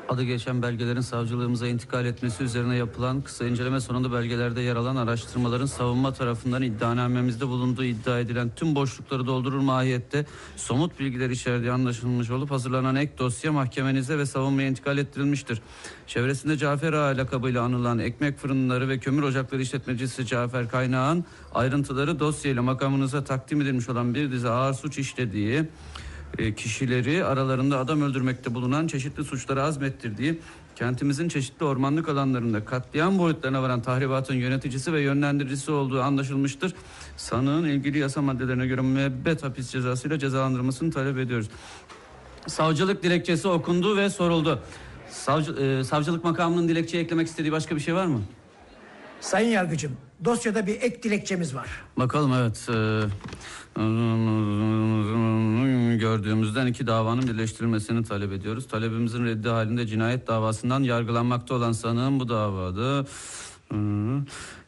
Adı geçen belgelerin savcılığımıza intikal etmesi üzerine yapılan kısa inceleme sonunda belgelerde yer alan araştırmaların savunma tarafından iddianamemizde bulunduğu iddia edilen tüm boşlukları doldurur mahiyette somut bilgiler içerdiği anlaşılmış olup hazırlanan ek dosya mahkemenize ve savunmaya intikal ettirilmiştir. Çevresinde Cafer Ağa lakabıyla anılan ekmek fırınları ve kömür ocakları işletmecisi Cafer Kaynağ'ın ayrıntıları dosyayla makamınıza takdim edilmiş olan bir dizi ağır suç işlediği, kişileri aralarında adam öldürmekte bulunan çeşitli suçları azmettirdiği, kentimizin çeşitli ormanlık alanlarında katliam boyutlarına varan tahribatın yöneticisi ve yönlendiricisi olduğu anlaşılmıştır. Sanığın ilgili yasa maddelerine göre müebbet hapis cezasıyla cezalandırılmasını talep ediyoruz. Savcılık dilekçesi okundu ve soruldu. Savcılık makamının dilekçeye eklemek istediği başka bir şey var mı? Sayın Yargıcım, dosyada bir ek dilekçemiz var. Bakalım, evet. Gördüğümüzden 2 davanın birleştirilmesini talep ediyoruz. Talebimizin reddi halinde cinayet davasından yargılanmakta olan sanığın bu davada